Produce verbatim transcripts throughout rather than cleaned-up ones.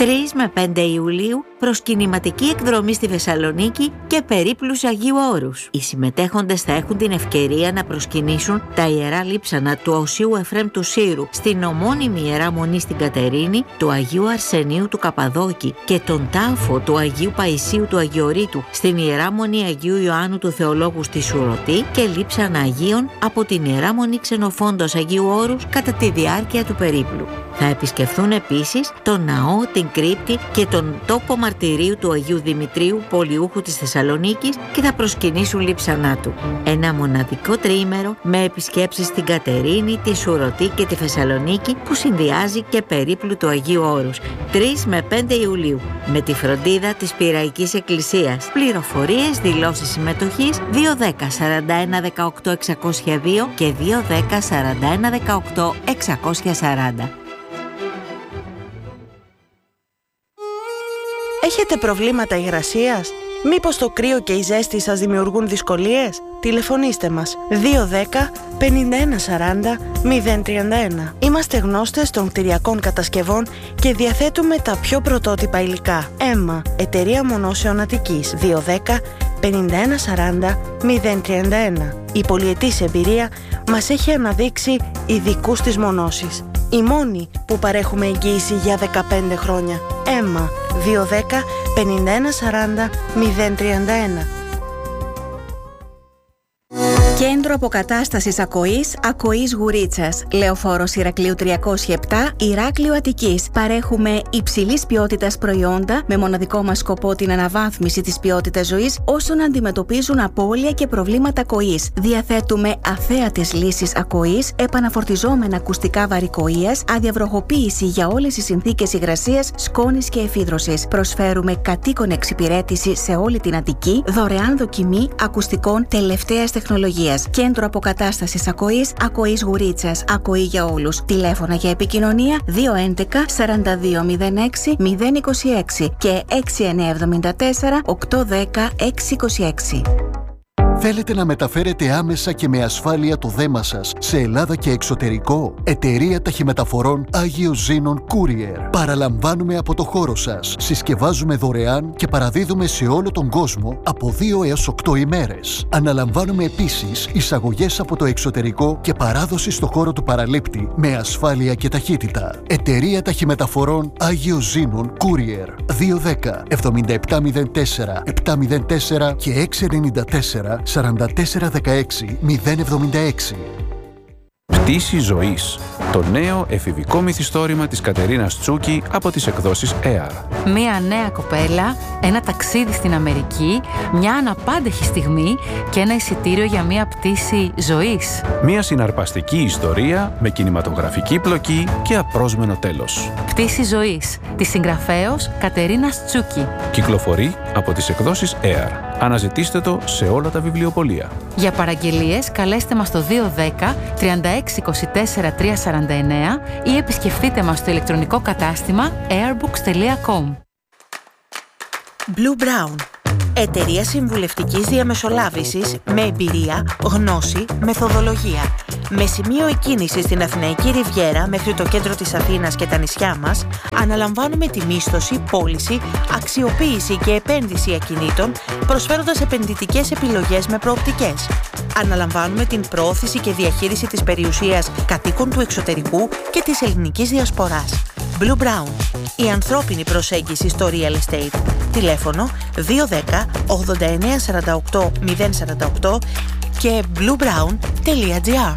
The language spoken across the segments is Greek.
τρεις με πέντε Ιουλίου προσκυνηματική εκδρομή στη Θεσσαλονίκη και περίπλους Αγίου Όρους. Οι συμμετέχοντες θα έχουν την ευκαιρία να προσκυνήσουν τα ιερά λείψανα του Οσίου Εφραίμ του Σύρου στην ομώνυμη Ιερά Μονή στην Κατερίνη, του Αγίου Αρσενίου του Καπαδόκη και τον τάφο του Αγίου Παϊσίου του Αγιορείτου στην Ιερά Μονή Αγίου Ιωάννου του Θεολόγου στη Σουρωτή και λείψανα Αγίων από την Ιερά Μονή Ξενοφόντος Αγίου Όρους κατά τη διάρκεια του περίπλου. Θα επισκεφθούν επίσης τον ναό, την κρύπτη και τον τόπο μαρτυρίου του Αγίου Δημητρίου, Πολιούχου της Θεσσαλονίκης, και θα προσκυνήσουν λείψανά του. Ένα μοναδικό τριήμερο με επισκέψεις στην Κατερίνη, τη Σουρωτή και τη Θεσσαλονίκη που συνδυάζει και περίπλου του Αγίου Όρους. τρεις με πέντε Ιουλίου με τη φροντίδα της Πειραϊκής Εκκλησίας. Πληροφορίες, δηλώσεις συμμετοχής δύο δέκα σαράντα ένα δεκαοκτώ εξακόσια δύο και δύο δέκα σαράντα ένα δεκαοκτώ εξακόσια σαράντα. Έχετε προβλήματα υγρασίας? Μήπως το κρύο και η ζέστη σας δημιουργούν δυσκολίες? Τηλεφωνήστε μας δύο δέκα πενήντα ένα σαράντα μηδέν τριάντα ένα. Είμαστε γνώστες των κτηριακών κατασκευών και διαθέτουμε τα πιο πρωτότυπα υλικά. Έμα, εταιρεία Μονώσεων Αττικής, δύο δέκα πενήντα ένα σαράντα μηδέν τριάντα ένα. Η πολυετής εμπειρία μας έχει αναδείξει ειδικούς της μονώσης. Η μόνη που παρέχουμε εγγύηση για δεκαπέντε χρόνια. Έμα, δύο δέκα πενήντα ένα σαράντα μηδέν τριάντα ένα. Κέντρο Αποκατάστασης Ακοής, Ακοής Γουρίτσας. Λεωφόρος Ηρακλείου τριακόσια επτά, Ηράκλειο Αττικής. Παρέχουμε υψηλής ποιότητας προϊόντα με μοναδικό μας σκοπό την αναβάθμιση της ποιότητας ζωής όσων αντιμετωπίζουν απώλεια και προβλήματα ακοής. Διαθέτουμε αθέατες λύσεις ακοής, επαναφορτιζόμενα ακουστικά βαρικοΐας, αδιαβροχοποίηση για όλες τις συνθήκες υγρασίας, σκόνης και εφίδρωσης. Προσφέρουμε κατοίκον εξυπηρέτηση σε όλη την Αττική, δωρεάν δοκιμή ακουστικών τελευταίας τεχνολογίας. Κέντρο Αποκατάστασης Ακοής, Ακοής Γουρίτσας. Ακοή για όλους. Τηλέφωνα για επικοινωνία δύο έντεκα σαράντα δύο μηδέν έξι μηδέν είκοσι έξι και έξι εννιά εβδομήντα τέσσερα οκτώ δέκα έξι είκοσι έξι. Θέλετε να μεταφέρετε άμεσα και με ασφάλεια το δέμα σας σε Ελλάδα και εξωτερικό? Εταιρεία Ταχυμεταφορών Άγιος Ζήνων Courier. Παραλαμβάνουμε από το χώρο σας, συσκευάζουμε δωρεάν και παραδίδουμε σε όλο τον κόσμο από δύο έως οκτώ ημέρες. Αναλαμβάνουμε επίσης εισαγωγές από το εξωτερικό και παράδοση στο χώρο του παραλήπτη με ασφάλεια και ταχύτητα. Εταιρεία Ταχυμεταφορών Άγιος Ζήνων Courier. δύο δέκα εβδομήντα επτά μηδέν τέσσερα επτά μηδέν τέσσερα και έξι εννιά τέσσερα σαράντα τέσσερα δεκαέξι μηδέν εβδομήντα έξι. Πτήση ζωής. Το νέο εφηβικό μυθιστόρημα της Κατερίνας Τσούκη από τις εκδόσεις έαρ. Μία νέα κοπέλα, ένα ταξίδι στην Αμερική, μια αναπάντεχη στιγμή και ένα εισιτήριο για μία πτήση ζωής. Μία συναρπαστική ιστορία με κινηματογραφική πλοκή και απρόσμενο τέλος. Πτήση ζωής, της συγγραφέως Κατερίνας Τσούκη. Κυκλοφορεί από τις εκδόσεις έαρ. Αναζητήστε το σε όλα τα βιβλιοπωλεία. Για παραγγελίες καλέστε μας στο δύο δέκα τριάντα έξι είκοσι τέσσερα τριακόσια σαράντα εννέα ή επισκεφτείτε μας στο ηλεκτρονικό κατάστημα airbooks τελεία com. Blue Brown. Εταιρεία συμβουλευτικής διαμεσολάβησης με εμπειρία, γνώση, μεθοδολογία. Με σημείο εκκίνηση στην Αθηναϊκή Ριβιέρα μέχρι το κέντρο της Αθήνας και τα νησιά μας, αναλαμβάνουμε τη μίσθωση, πώληση, αξιοποίηση και επένδυση ακινήτων, προσφέροντας επενδυτικές επιλογές με προοπτικές. Αναλαμβάνουμε την προώθηση και διαχείριση της περιουσίας κατοίκων του εξωτερικού και της ελληνικής διασποράς. Blue Brown. Η ανθρώπινη προσέγγιση στο real estate. Τηλέφωνο δύο δέκα ογδόντα εννέα σαράντα οκτώ μηδέν σαράντα οκτώ και bluebrown τελεία gr.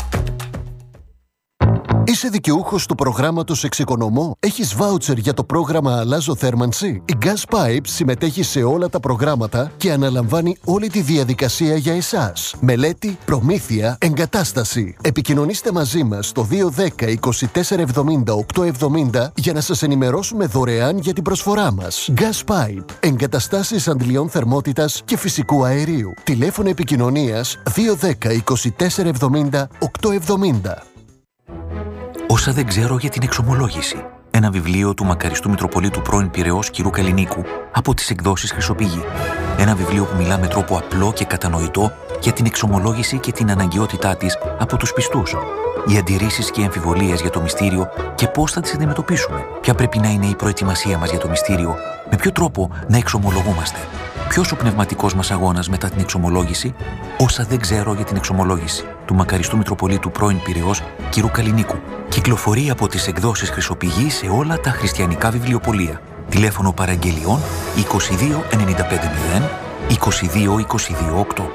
Είσαι δικαιούχος του προγράμματος Εξοικονομώ? Έχεις βάουτσερ για το πρόγραμμα Αλλάζω Θέρμανση? Η Gas Pipes συμμετέχει σε όλα τα προγράμματα και αναλαμβάνει όλη τη διαδικασία για εσάς. Μελέτη, προμήθεια, εγκατάσταση. Επικοινωνήστε μαζί μας στο δύο δέκα είκοσι τέσσερα εβδομήντα οκτώ εβδομήντα για να σας ενημερώσουμε δωρεάν για την προσφορά μας. Gas Pipe. Εγκαταστάσεις αντλιών θερμότητας και φυσικού αερίου. Τηλέφωνο επικοινωνίας δύο δέκα είκοσι τέσσερα εβδομήντα οκτώ εβδομήντα. Όσα δεν ξέρω για την εξομολόγηση. Ένα βιβλίο του μακαριστού Μητροπολίτου πρώην Πειραιώς κ. Καλλινίκου από τις εκδόσεις Χρυσοπηγή. Ένα βιβλίο που μιλά με τρόπο απλό και κατανοητό για την εξομολόγηση και την αναγκαιότητά της από τους πιστούς. οι αντιρρήσεις και οι αμφιβολίες για το μυστήριο και πώς θα τις αντιμετωπίσουμε. Ποια πρέπει να είναι η προετοιμασία μας για το μυστήριο, με ποιο τρόπο να εξομολογούμαστε. Ποιος ο πνευματικός μας αγώνας μετά την εξομολόγηση, όσα δεν ξέρω για την εξομολόγηση, του μακαριστού Μητροπολίτου πρώην Πειραιώς κ. Καλλινίκου. Κυκλοφορεί από τις εκδόσεις Χρυσοπηγή σε όλα τα χριστιανικά βιβλιοπωλεία. Τηλέφωνο παραγγελιών είκοσι δύο ενενήντα πέντε μηδέν είκοσι δύο είκοσι δύο οκτώ.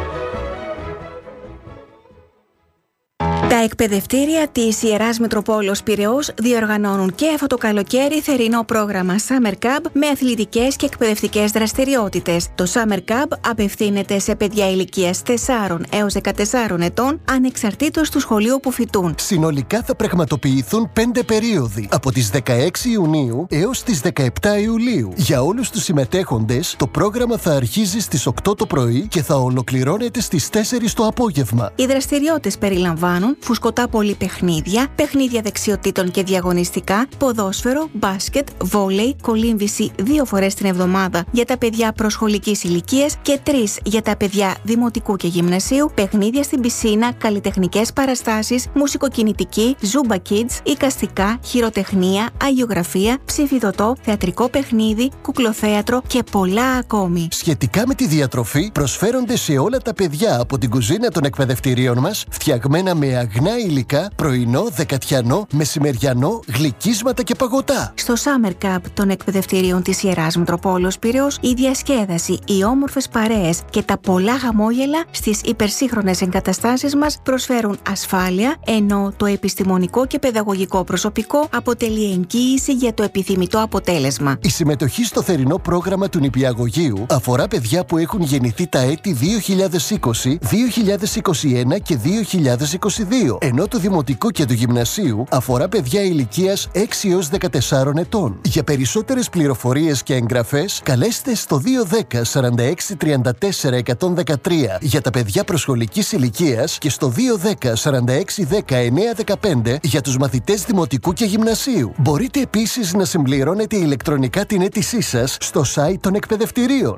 Τα εκπαιδευτήρια της Ιεράς Μητροπόλεως Πειραιώς διοργανώνουν και αυτό το καλοκαίρι θερινό πρόγραμμα Summer Camp με αθλητικές και εκπαιδευτικές δραστηριότητες. Το Summer Camp απευθύνεται σε παιδιά ηλικίας τεσσάρων έως δεκατεσσάρων ετών, ανεξαρτήτως του σχολείου που φοιτούν. Συνολικά θα πραγματοποιηθούν πέντε περίοδοι, από τις δεκαέξι Ιουνίου έως τις δεκαεπτά Ιουλίου. Για όλους τους συμμετέχοντες, το πρόγραμμα θα αρχίζει στις οκτώ το πρωί και θα ολοκληρώνεται στις τέσσερις το απόγευμα. Οι δραστηριότητες περιλαμβάνουν φουσκωτά πολυπαιχνίδια, παιχνίδια δεξιοτήτων και διαγωνιστικά, ποδόσφαιρο, μπάσκετ, βόλεϊ, κολύμβηση δύο φορές την εβδομάδα για τα παιδιά προσχολικής ηλικίας και τρεις για τα παιδιά δημοτικού και γυμνασίου, παιχνίδια στην πισίνα, καλλιτεχνικές παραστάσεις, μουσικοκινητική, Zumba Kids, εικαστικά, χειροτεχνία, αγιογραφία, ψηφιδωτό, θεατρικό παιχνίδι, κουκλοθέατρο και πολλά ακόμη. Σχετικά με τη διατροφή, προσφέρονται σε όλα τα παιδιά από την κουζίνα των εκπαιδευτηρίων μας, φτιαγμένα με αγνά υλικά, πρωινό, δεκατιανό, μεσημεριανό, γλυκίσματα και παγωτά. Στο Summer Camp των εκπαιδευτηρίων της Ιεράς Μητροπόλεως Πειραιώς, η διασκέδαση, οι όμορφες παρέες και τα πολλά χαμόγελα στις υπερσύγχρονες εγκαταστάσεις μας προσφέρουν ασφάλεια, ενώ το επιστημονικό και παιδαγωγικό προσωπικό αποτελεί εγγύηση για το επιθυμητό αποτέλεσμα. Η συμμετοχή στο θερινό πρόγραμμα του νηπιαγωγείου αφορά παιδιά που έχουν γεννηθεί τα έτη δύο χιλιάδες είκοσι, δύο χιλιάδες είκοσι ένα και δύο χιλιάδες είκοσι δύο, ενώ το δημοτικό και του γυμνασίου αφορά παιδιά ηλικίας έξι έως δεκατεσσάρων ετών. Για περισσότερες πληροφορίες και εγγραφές, καλέστε στο δύο δέκα σαράντα έξι τριάντα τέσσερα εκατόν δεκατρία για τα παιδιά προσχολικής ηλικίας και στο δύο δέκα σαράντα έξι δέκα εννέα δεκαπέντε για τους μαθητές δημοτικού και γυμνασίου. Μπορείτε επίσης να συμπληρώνετε ηλεκτρονικά την αίτησή σας στο site των εκπαιδευτηρίων.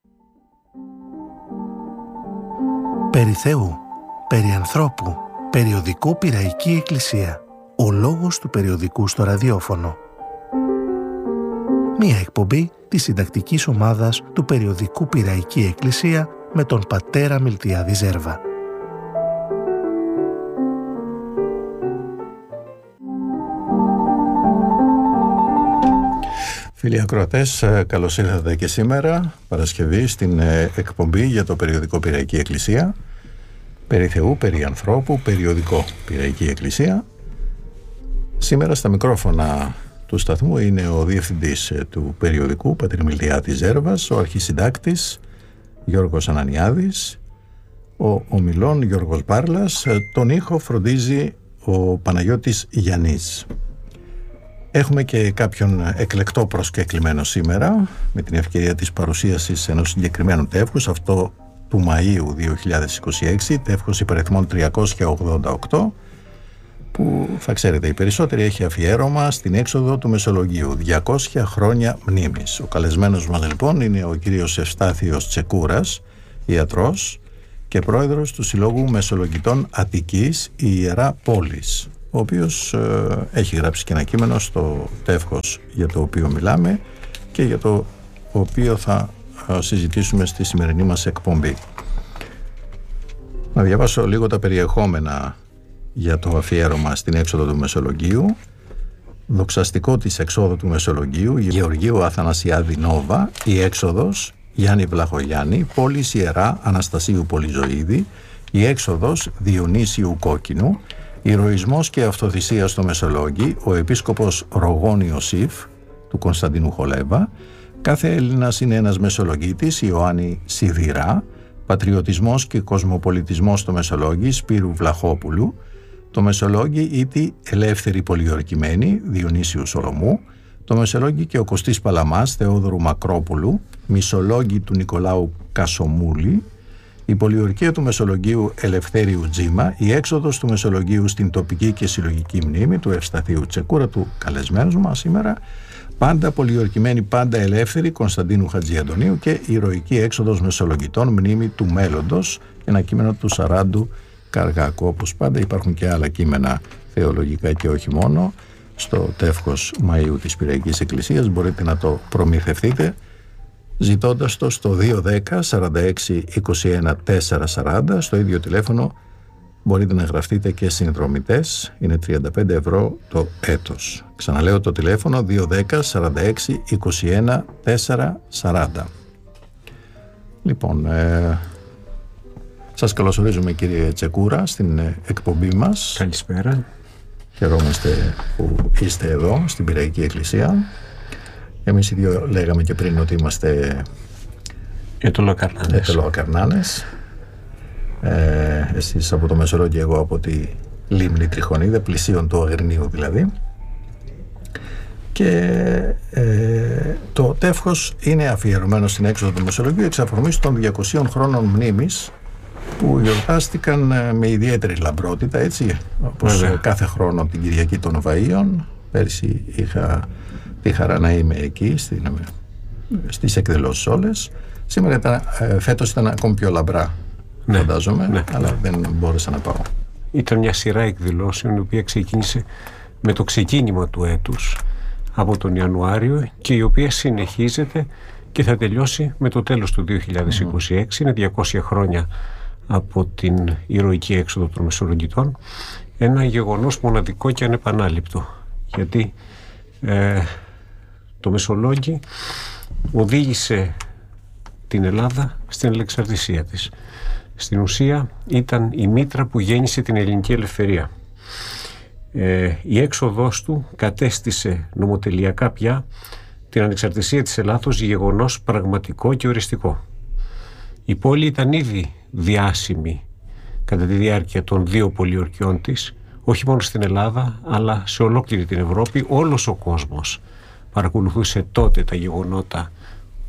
Περί Θεού, περί ανθρώπου, περιοδικό Πειραϊκή Εκκλησία. Ο λόγος του περιοδικού στο ραδιόφωνο. Μία εκπομπή της συντακτικής ομάδας του περιοδικού Πειραϊκή Εκκλησία με τον πατέρα Μιλτιάδη Ζέρβα. Φίλοι ακροατές, καλώς ήρθατε και σήμερα, Παρασκευή, στην εκπομπή για το περιοδικό Πειραϊκή Εκκλησία. Περί Θεού, περί ανθρώπου, περιοδικό Πειραϊκή Εκκλησία. Σήμερα στα μικρόφωνα του σταθμού είναι ο διευθυντής του περιοδικού, πατήρ Μιλτιάδης Ζέρβας, ο αρχισυντάκτης Γιώργος Ανανιάδης, ο ομιλών Γιώργος Μπάρλας, τον ήχο φροντίζει ο Παναγιώτης Γιαννής. Έχουμε και κάποιον εκλεκτό προσκεκλημένο σήμερα, με την ευκαιρία της παρουσίασης ενός συγκεκριμένου τεύχους, αυτό του Μαΐου δύο χιλιάδες είκοσι έξι, τεύχος υπαριθμών τριακόσια ογδόντα οκτώ, που θα ξέρετε οι περισσότεροι έχει αφιέρωμα στην έξοδο του Μεσολογγίου, διακόσια χρόνια μνήμης. Ο καλεσμένος μας λοιπόν είναι ο κύριος Ευστάθιος Τσεκούρας, ιατρός και πρόεδρος του Συλλόγου Μεσολογγιτών Αττικής, η Ιερά Πόλης, ο οποίος ε, έχει γράψει και ένα κείμενο στο τεύχος για το οποίο μιλάμε και για το οποίο θα ε, συζητήσουμε στη σημερινή μας εκπομπή. Να διαβάσω λίγο τα περιεχόμενα για το αφιέρωμα στην έξοδο του Μεσολογγίου. Δοξαστικό της εξόδου του Μεσολογγίου, Γεωργίου Αθανασιάδη Νόβα, η έξοδος Γιάννη Βλαχογιάννη, πόλης Ιερά Αναστασίου Πολυζωίδη, η έξοδος Διονύσιου Κόκκινου, ηρωισμός και αυτοθυσία στο Μεσολόγγι, ο επίσκοπος Ρογών Ιωσήφ του Κωνσταντίνου Χολέβα, κάθε Έλληνας είναι ένας Μεσολογγίτης, Ιωάννη Σιδηρά, πατριωτισμός και κοσμοπολιτισμός στο Μεσολόγγι, Σπύρου Βλαχόπουλου, το Μεσολόγγι ήτι ελεύθερη πολιορκημένη, Διονύσιου Σολομού, το Μεσολόγγι και ο Κωστής Παλαμάς, Θεόδωρου Μακρόπουλου, Μισολόγγι του Νικολάου Κασομούλη, η πολιορκία του Μεσολογγίου Ελευθέριου Τζίμα, η έξοδος του Μεσολογγίου στην τοπική και συλλογική μνήμη του Ευσταθίου Τσεκούρα, του καλεσμένου μας σήμερα, πάντα πολιορκημένη, πάντα ελεύθερη, Κωνσταντίνου Χατζιαντονίου, και η ηρωική έξοδος Μεσολογγιτών μνήμη του μέλλοντος, ένα κείμενο του Σαράντου Καργάκου. Όπως πάντα υπάρχουν και άλλα κείμενα θεολογικά και όχι μόνο. Στο τεύχος Μαΐου της Πυραϊκής Εκκλησίας μπορείτε να το προμηθευτείτε ζητώντας το στο δύο δέκα σαράντα έξι είκοσι ένα τετρακόσια σαράντα. Στο ίδιο τηλέφωνο μπορείτε να γραφτείτε και συνδρομητές, είναι τριάντα πέντε ευρώ το έτος. Ξαναλέω το τηλέφωνο δύο δέκα σαράντα έξι είκοσι ένα τετρακόσια σαράντα. Λοιπόν, ε, σας καλωσορίζουμε κύριε Τσεκούρα στην εκπομπή μας. Καλησπέρα. Χαιρόμαστε που είστε εδώ στην Πυραϊκή Εκκλησία. Εμείς οι δύο λέγαμε και πριν ότι είμαστε ετωλοακαρνάνες. Ε, εσείς από το Μεσορό και εγώ από τη Λίμνη Τριχονίδα, πλησίον του Αγρινίου δηλαδή. Και ε, το τεύχος είναι αφιερωμένο στην έξοδο του Μεσολογγίου εξ αφορμής των διακοσίων χρόνων μνήμης που γιορτάστηκαν με ιδιαίτερη λαμπρότητα, έτσι, όπως Βέβαια. κάθε χρόνο την Κυριακή των Βαΐων. Πέρσι είχα τη χαρά να είμαι εκεί στην, στις εκδηλώσεις όλες. Σήμερα ήταν, φέτος ήταν ακόμη πιο λαμπρά, ναι, φαντάζομαι, ναι. αλλά δεν μπόρεσα να πάω. Ήταν μια σειρά εκδηλώσεων η οποία ξεκίνησε με το ξεκίνημα του έτους από τον Ιανουάριο και η οποία συνεχίζεται και θα τελειώσει με το τέλος του δύο χιλιάδες είκοσι έξι. Mm. Είναι διακόσια χρόνια από την ηρωική έξοδο των Μεσολογγιτών. Ένα γεγονός μοναδικό και ανεπανάληπτο, γιατί ε, το Μεσολόγγι οδήγησε την Ελλάδα στην ελεξαρτησία της. Στην ουσία ήταν η μήτρα που γέννησε την ελληνική ελευθερία. Ε, η έξοδός του κατέστησε νομοτελειακά πια την ανεξαρτησία της Ελλάδος γεγονός πραγματικό και οριστικό. Η πόλη ήταν ήδη διάσημη κατά τη διάρκεια των δύο πολιορκιών της, όχι μόνο στην Ελλάδα αλλά σε ολόκληρη την Ευρώπη. Όλος ο κόσμος παρακολουθούσε τότε τα γεγονότα